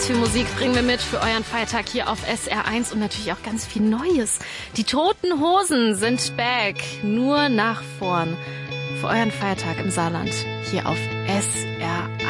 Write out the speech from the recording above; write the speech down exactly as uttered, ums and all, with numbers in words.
Ganz viel Musik bringen wir mit für euren Feiertag hier auf S R eins und natürlich auch ganz viel Neues. Die Toten Hosen sind back, nur nach vorn. Für euren Feiertag im Saarland hier auf S R eins.